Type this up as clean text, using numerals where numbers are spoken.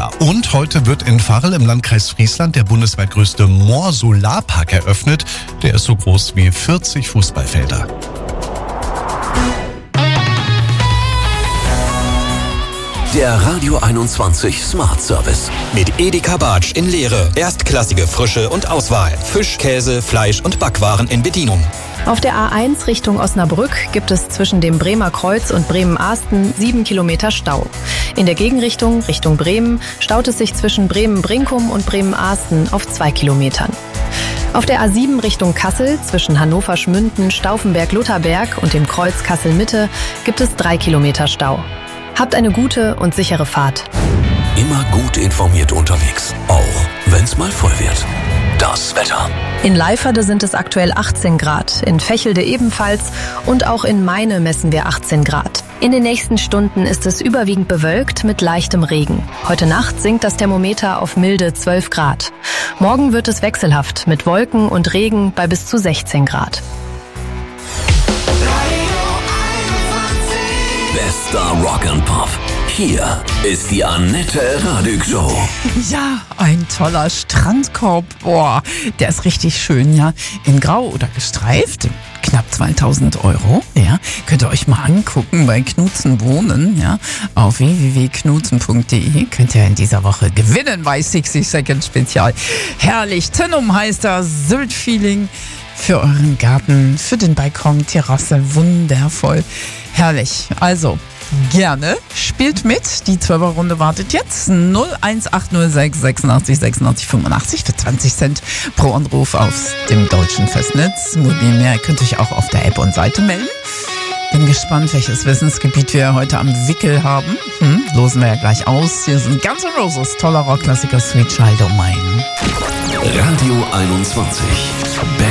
Wetter. Und heute wird in Varel im Landkreis Friesland der bundesweit größte Moor-Solarpark eröffnet. Der ist so groß wie 40 Fußballfelder. Der Radio 21 Smart Service. Mit Edeka Bartsch in Leere. Erstklassige Frische und Auswahl. Fisch, Käse, Fleisch und Backwaren in Bedienung. Auf der A1 Richtung Osnabrück gibt es zwischen dem Bremer Kreuz und Bremen-Ahsten 7 Kilometer Stau. In der Gegenrichtung, Richtung Bremen, staut es sich zwischen Bremen-Brinkum und Bremen-Ahsten auf 2 Kilometern. Auf der A7 Richtung Kassel zwischen Hannover-Schmünden, Stauffenberg-Lutherberg und dem Kreuz Kassel-Mitte gibt es 3 Kilometer Stau. Habt eine gute und sichere Fahrt. Immer gut informiert unterwegs, auch wenn's mal voll wird. Das Wetter. In Leiferde sind es aktuell 18 Grad, in Vechelde ebenfalls und auch in Meine messen wir 18 Grad. In den nächsten Stunden ist es überwiegend bewölkt mit leichtem Regen. Heute Nacht sinkt das Thermometer auf milde 12 Grad. Morgen wird es wechselhaft mit Wolken und Regen bei bis zu 16 Grad. Bester Rock and Pop. Hier ist die Annette Radig Show. Ja, ein toller Strandkorb. Boah, der ist richtig schön, ja. In Grau oder gestreift. Knapp 2000 €. Ja, könnt ihr euch mal angucken bei Knutzen Wohnen, ja. Auf www.knutzen.de könnt ihr in dieser Woche gewinnen bei 60 Second Spezial. Herrlich. Tennum heißt das Sylt-Feeling für euren Garten, für den Balkon, Terrasse. Wundervoll. Herrlich. Also, gerne. Spielt mit. Die 12er-Runde wartet jetzt. 01806 86 86 85 für 20 Cent pro Anruf auf dem deutschen Festnetz. Mobilmeer könnt ihr euch auch auf der App und Seite melden. Bin gespannt, welches Wissensgebiet wir heute am Wickel haben. Losen wir ja gleich aus. Hier sind Guns N' Roses, toller Rockklassiker Sweet Child O' Mine. Radio 21.